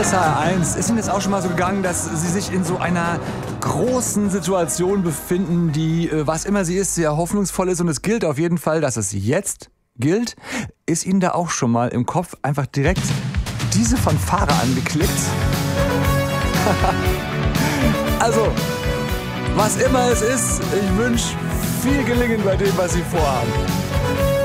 ist HR1. Ist Ihnen das auch schon mal so gegangen, dass Sie sich in so einer großen Situation befinden, die, was immer sie ist, sehr hoffnungsvoll ist und es gilt auf jeden Fall, dass es jetzt gilt? Ist Ihnen da auch schon mal im Kopf einfach direkt diese Fanfare angeklickt? Also, was immer es ist, ich wünsche viel Gelingen bei dem, was Sie vorhaben.